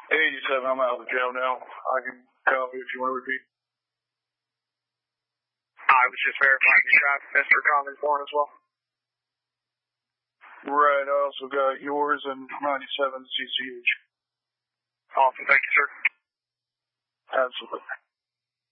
87, I'm out of the jail now. I can call you if you want to repeat. I was just verifying you got Mr. Conley's warrant as well. Right, I also got yours and 97 CCH. Awesome, thank you, sir. Absolutely.